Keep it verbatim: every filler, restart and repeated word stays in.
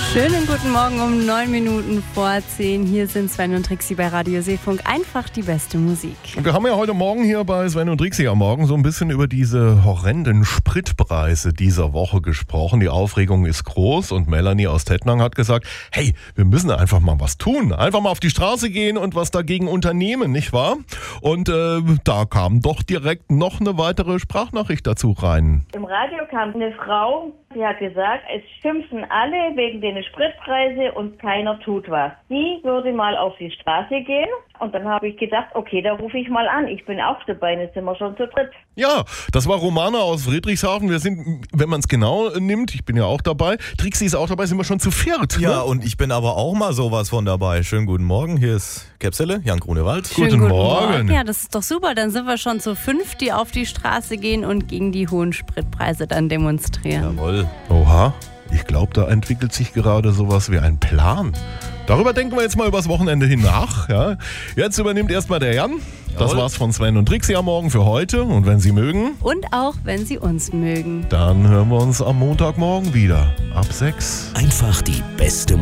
Schönen guten Morgen um neun Minuten vor zehn. Hier sind Sven und Trixi bei Radio Seefunk. Einfach die beste Musik. Und wir haben ja heute Morgen hier bei Sven und Trixi am Morgen so ein bisschen über diese horrenden Spritpreise dieser Woche gesprochen. Die Aufregung ist groß und Melanie aus Tettnang hat gesagt, hey, wir müssen einfach mal was tun. Einfach mal auf die Straße gehen und was dagegen unternehmen, nicht wahr? Und äh, da kam doch direkt noch eine weitere Sprachnachricht dazu rein. Im Radio kam eine Frau, die hat gesagt, es schimpfen alle wegen den Spritpreise und keiner tut was. Die würde mal auf die Straße gehen und dann habe ich gedacht, okay, da rufe ich mal an. Ich bin auch dabei, jetzt sind wir schon zu dritt. Ja, das war Romana aus Friedrichshafen. Wir sind, wenn man es genau nimmt, ich bin ja auch dabei, Trixi ist auch dabei, sind wir schon zu viert. Ja, ne? und ich bin aber auch mal sowas von dabei. Schönen guten Morgen, hier ist Käpsele, Jan Grunewald. Schönen Guten Morgen. Ja, das ist doch super. Dann sind wir schon zu fünf, die auf die Straße gehen und gegen die hohen Spritpreise dann demonstrieren. Jawohl. Oha, ich glaube, da entwickelt sich gerade sowas wie ein Plan. Darüber denken wir jetzt mal übers Wochenende hin nach. Ja. Jetzt übernimmt erstmal der Jan. Das Jawohl. war's von Sven und Trixi am Morgen für heute. Und wenn Sie mögen, Und auch, wenn Sie uns mögen. dann hören wir uns am Montagmorgen wieder. Ab sechs. Einfach die beste